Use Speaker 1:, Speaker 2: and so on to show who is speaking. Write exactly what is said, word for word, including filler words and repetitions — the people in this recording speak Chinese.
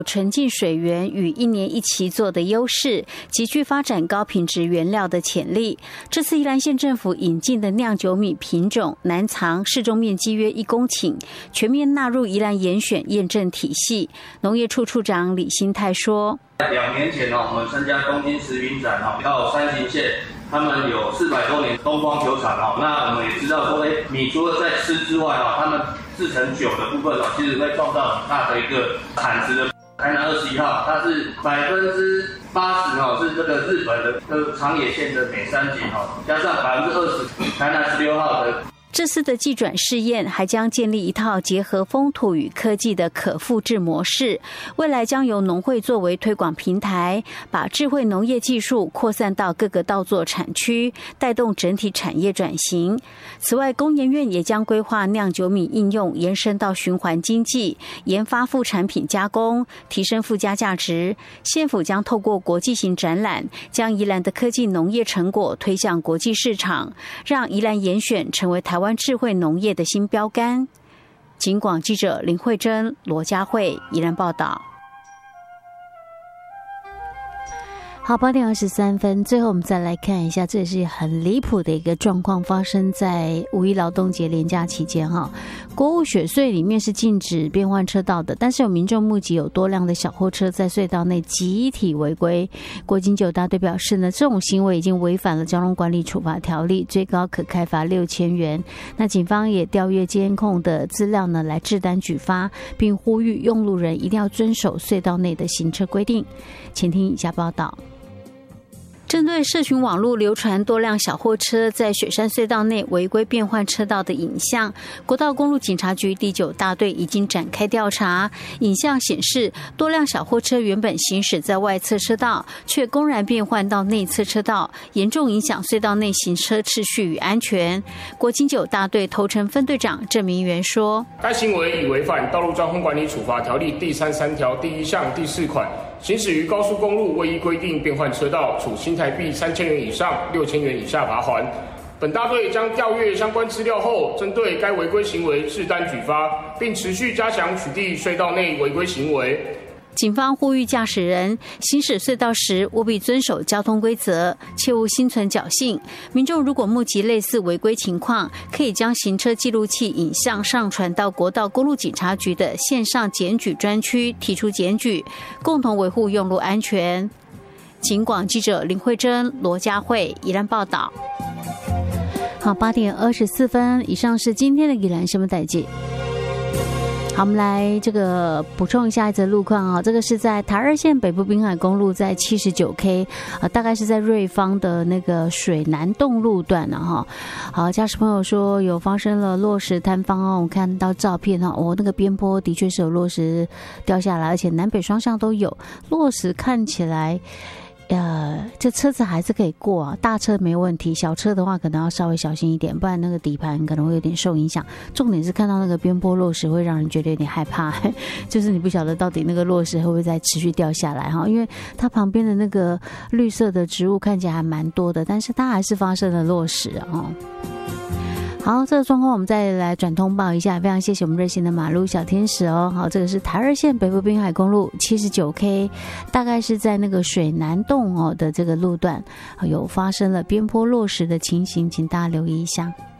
Speaker 1: 纯净水源与一年一期作的优势，极具发展高品质原料的潜力。这次宜兰县政府引进的酿酒米品种南藏，适种面积约一公顷，全面纳入宜兰严选验证体系。农业处处长李新泰说：“
Speaker 2: 两年前哦，我们参加东京食品展哦，到山形县。”他们有四百多年东方酒厂哦，那我们也知道说，哎，米除了在吃之外哦，他们制成酒的部分哦，其实会创造很大的一个产值的。台南二十一号，它是百分之八十哦，是这个日本的呃长野县的美山井哦，加上百分之二十台南十六号的。
Speaker 1: 这次的技转试验还将建立一套结合风土与科技的可复制模式，未来将由农会作为推广平台，把智慧农业技术扩散到各个稻作产区，带动整体产业转型。此外，工研院也将规划酿酒米应用延伸到循环经济，研发副产品加工，提升附加价值。县府将透过国际型展览，将宜兰的科技农业成果推向国际市场，让宜兰严选成为台湾台湾智慧农业的新标杆。警广记者林慧珍、罗佳慧宜兰报道。好，八点二十三分，最后我们再来看一下，这也是很离谱的一个状况，发生在五一劳动节连假期间哈。国务雪隧里面是禁止变换车道的，但是有民众目击有多辆的小货车在隧道内集体违规。国经九大队表示呢，这种行为已经违反了交通管理处罚条例，最高可开罚六千元。那警方也调阅监控的资料呢，来制单举发，并呼吁用路人一定要遵守隧道内的行车规定。请听以下报道。针对社群网络流传多辆小货车在雪山隧道内违规变换车道的影像，国道公路警察局第九大队已经展开调查。影像显示，多辆小货车原本行驶在外侧车道，却公然变换到内侧车道，严重影响隧道内行车秩序与安全。国经九大队头城分队长郑明元说：“
Speaker 3: 该行为已违反《道路交通管理处罚条例》第三十三条第一项第四款。”行驶于高速公路未依规定变换车道，处新台币三千元以上六千元以下罚锾。本大队将调阅相关资料后，针对该违规行为制单举发，并持续加强取缔隧道内违规行为。
Speaker 1: 警方呼吁驾驶人行驶隧道时务必遵守交通规则，切勿心存侥幸。民众如果目击类似违规情况，可以将行车记录器影像上传到国道公路警察局的线上检举专区，提出检举，共同维护用路安全。警广记者林慧珍、罗佳慧宜兰报道。好，八点二十四分，以上是今天的宜兰新闻台记。好，我们来这个补充一下一则路况啊，这个是在台二线北部滨海公路在 七十九 K 啊，大概是在瑞芳的那个水南洞路段了哈。好，驾驶朋友说有发生了落石坍方哦，我看到照片哈，哦，那个边坡的确是有落石掉下来，而且南北双向都有落石，看起来。呃，这车子还是可以过啊，大车没问题，小车的话可能要稍微小心一点，不然那个底盘可能会有点受影响。重点是看到那个边坡落石会让人觉得有点害怕，就是你不晓得到底那个落石会不会再持续掉下来哈，因为它旁边的那个绿色的植物看起来还蛮多的，但是它还是发生了落石啊。好，这个状况我们再来转通报一下，非常谢谢我们热心的马路小天使哦。好，这个是台二线北部滨海公路 七十九 K， 大概是在那个水南洞哦的这个路段有发生了边坡落石的情形，请大家留意一下。